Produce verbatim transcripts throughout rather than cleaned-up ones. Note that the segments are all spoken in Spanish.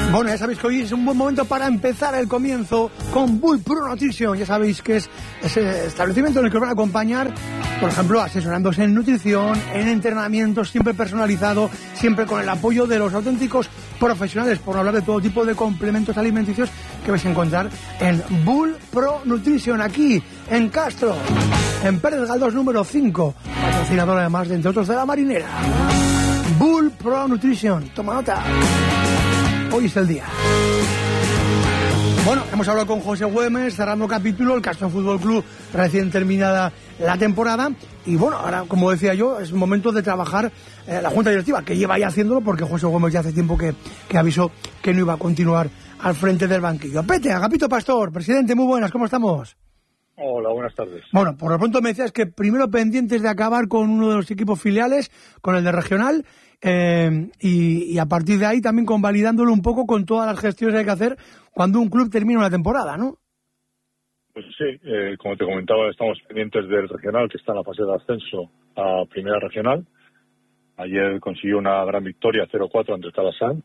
Bueno, ya sabéis que hoy es un buen momento para empezar el comienzo con Bull Pro Nutrition. Ya sabéis que es ese establecimiento en el que os van a acompañar, por ejemplo, asesorándose en nutrición, en entrenamiento, siempre personalizado, siempre con el apoyo de los auténticos profesionales, por no hablar de todo tipo de complementos alimenticios que vais a encontrar en Bull Pro Nutrition, aquí en Castro, en Pérez Galdós número cinco, patrocinador además de, entre otros, de La Marinera. Bull Pro Nutrition, toma nota. Hoy es el día. Bueno, hemos hablado con José Güemes, cerrando capítulo, el Castro Fútbol Club, recién terminada la temporada. Y bueno, ahora, como decía yo, es momento de trabajar eh, la Junta Directiva, que lleva ya haciéndolo, porque José Güemes ya hace tiempo que, que avisó que no iba a continuar al frente del banquillo. Pete, Agapito Pastor, presidente, muy buenas, ¿cómo estamos? Hola, buenas tardes. Bueno, por lo pronto me decías que primero pendientes de acabar con uno de los equipos filiales, con el de regional, eh, y, y a partir de ahí también convalidándolo un poco con todas las gestiones que hay que hacer cuando un club termina una temporada, ¿no? Pues sí, eh, como te comentaba, estamos pendientes del regional, que está en la fase de ascenso a primera regional. Ayer consiguió una gran victoria, cero cuatro ante Talasán.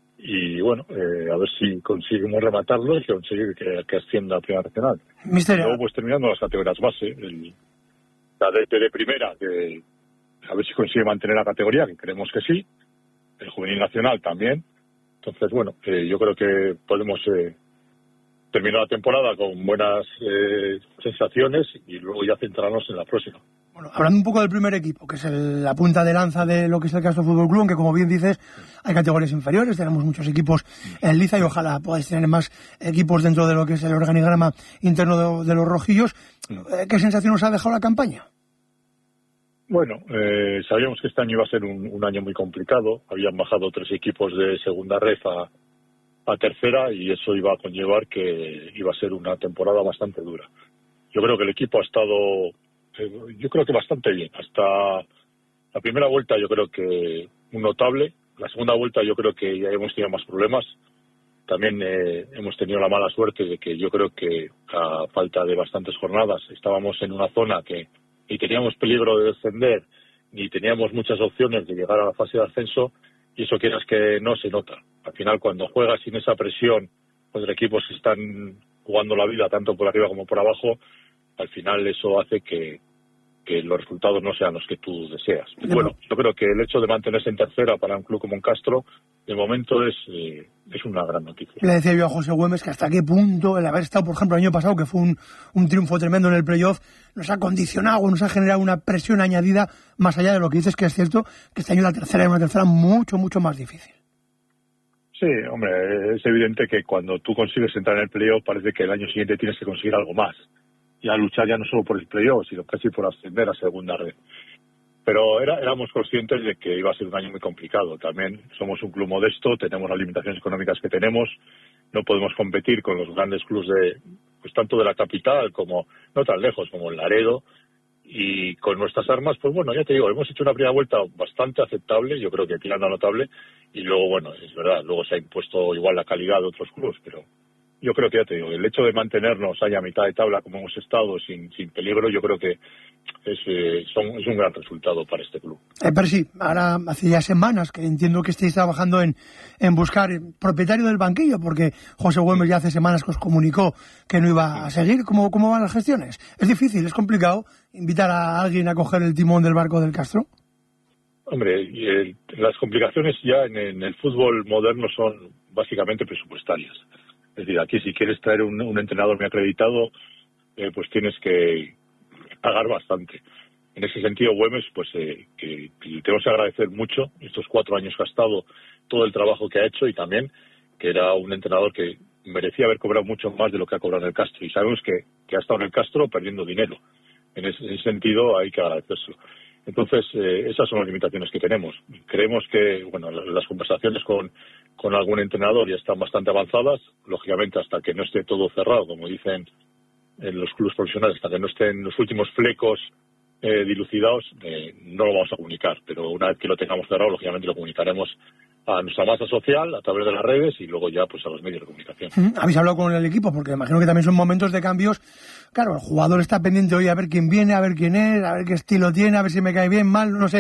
Y bueno, eh, a ver si conseguimos rematarlo y conseguir que, que ascienda a primera regional. Misterio. Luego, pues terminando las categorías base, el, la de, de primera, que a ver si consigue mantener la categoría, que creemos que sí. El juvenil nacional también. Entonces, bueno, eh, yo creo que podemos eh, terminar la temporada con buenas eh, sensaciones y luego ya centrarnos en la próxima. Bueno, hablando un poco del primer equipo, que es el, la punta de lanza de lo que es el Castro Fútbol Club, aunque como bien dices, hay categorías inferiores, tenemos muchos equipos en liza y ojalá podáis tener más equipos dentro de lo que es el organigrama interno de, de los rojillos. ¿Qué sensación os ha dejado la campaña? Bueno, eh, sabíamos que este año iba a ser un, un año muy complicado. Habían bajado tres equipos de segunda ref a, a tercera y eso iba a conllevar que iba a ser una temporada bastante dura. Yo creo que el equipo ha estado... yo creo que bastante bien. Hasta la primera vuelta yo creo que un notable. La segunda vuelta yo creo que ya hemos tenido más problemas. También eh, hemos tenido la mala suerte de que yo creo que a falta de bastantes jornadas estábamos en una zona que ni teníamos peligro de descender ni teníamos muchas opciones de llegar a la fase de ascenso y eso quieras que no se nota. Al final cuando juegas sin esa presión contra equipos que están jugando la vida tanto por arriba como por abajo, al final eso hace que que los resultados no sean los que tú deseas. No. Bueno, yo creo que el hecho de mantenerse en tercera para un club como un Castro, de momento es eh, es una gran noticia. Le decía yo a José Güemes que hasta qué punto el haber estado, por ejemplo, el año pasado, que fue un, un triunfo tremendo en el playoff, nos ha condicionado, nos ha generado una presión añadida, más allá de lo que dices, que es cierto, que este año la tercera es una tercera mucho, mucho más difícil. Sí, hombre, es evidente que cuando tú consigues entrar en el playoff parece que el año siguiente tienes que conseguir algo más. Y a luchar ya no solo por el playoff, sino casi por ascender a segunda red. Pero era, éramos conscientes de que iba a ser un año muy complicado. También somos un club modesto, tenemos las limitaciones económicas que tenemos, no podemos competir con los grandes clubes de, pues tanto de la capital como no tan lejos como el Laredo. Y con nuestras armas, pues bueno, ya te digo, hemos hecho una primera vuelta bastante aceptable, yo creo que tirando a notable, y luego, bueno, es verdad, luego se ha impuesto igual la calidad de otros clubes, pero yo creo que ya te digo, el hecho de mantenernos ahí a mitad de tabla como hemos estado sin sin peligro, yo creo que es, eh, son, es un gran resultado para este club. Eh, pero sí, ahora hace ya semanas que entiendo que estáis trabajando en, en buscar propietario del banquillo, porque José Güemes ya hace semanas que os comunicó que no iba a seguir. ¿Cómo, cómo van las gestiones? ¿Es difícil, es complicado invitar a alguien a coger el timón del barco del Castro? Hombre, eh, las complicaciones ya en, en el fútbol moderno son básicamente presupuestarias. Es decir, aquí si quieres traer un, un entrenador muy acreditado, eh, pues tienes que pagar bastante. En ese sentido, Güemes, pues eh, que, que le tenemos que agradecer mucho estos cuatro años que ha estado, todo el trabajo que ha hecho y también que era un entrenador que merecía haber cobrado mucho más de lo que ha cobrado en el Castro. Y sabemos que, que ha estado en el Castro perdiendo dinero. En ese, en ese sentido hay que agradecérselo. Entonces, eh, esas son las limitaciones que tenemos. Creemos que, bueno, las, las conversaciones con, con algún entrenador ya están bastante avanzadas. Lógicamente, hasta que no esté todo cerrado, como dicen en los clubes profesionales, hasta que no estén los últimos flecos eh, dilucidados, eh, no lo vamos a comunicar. Pero una vez que lo tengamos cerrado, lógicamente lo comunicaremos a nuestra masa social, a través de las redes y luego ya pues a los medios de comunicación. ¿Habéis hablado con el equipo? Porque imagino que también son momentos de cambios. Claro, el jugador está pendiente hoy a ver quién viene, a ver quién es, a ver qué estilo tiene, a ver si me cae bien, mal, no sé.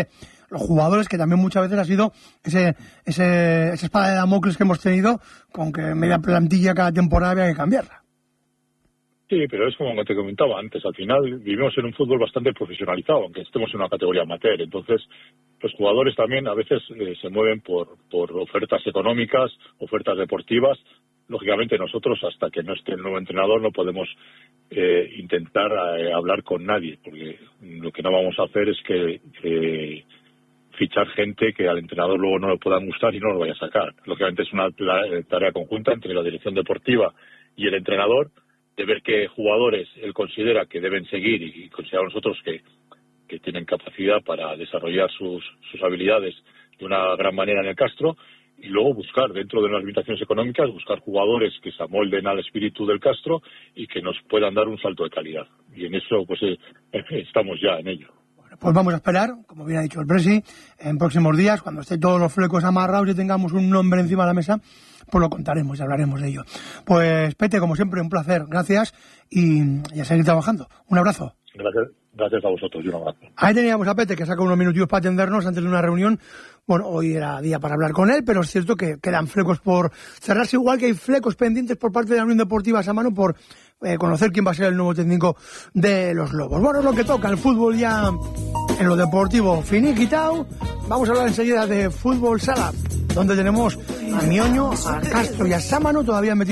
los jugadores, que también muchas veces ha sido ese, ese, esa espada de Damocles que hemos tenido, con que media plantilla cada temporada había que cambiarla. Sí, pero es como te comentaba antes, al final vivimos en un fútbol bastante profesionalizado, aunque estemos en una categoría amateur, entonces los jugadores también a veces eh, se mueven por, por ofertas económicas, ofertas deportivas. Lógicamente nosotros, hasta que no esté el nuevo entrenador, no podemos eh, intentar eh, hablar con nadie, porque lo que no vamos a hacer es que eh, fichar gente que al entrenador luego no le puedan gustar y no lo vaya a sacar. Lógicamente es una tarea conjunta entre la dirección deportiva y el entrenador, de ver qué jugadores él considera que deben seguir y consideramos nosotros que, que tienen capacidad para desarrollar sus, sus habilidades de una gran manera en el Castro, y luego buscar, dentro de las limitaciones económicas, buscar jugadores que se amolden al espíritu del Castro y que nos puedan dar un salto de calidad. Y en eso pues eh, estamos ya en ello. Pues vamos a esperar, como bien ha dicho el Presi, en próximos días, cuando estén todos los flecos amarrados y tengamos un nombre encima de la mesa, pues lo contaremos y hablaremos de ello. Pues Pete, como siempre, un placer, gracias y, y a seguir trabajando. Un abrazo. Gracias, gracias a vosotros y un abrazo. Ahí teníamos a Pete, que saca unos minutillos para atendernos antes de una reunión. Bueno, hoy era día para hablar con él, pero es cierto que quedan flecos por cerrarse, igual que hay flecos pendientes por parte de la Unión Deportiva Samano por eh, conocer quién va a ser el nuevo técnico de los Lobos. Bueno, es lo que toca, el fútbol ya en lo deportivo finiquitado. Vamos a hablar enseguida de fútbol sala, donde tenemos a Mioño, a Castro y a Samano todavía metidos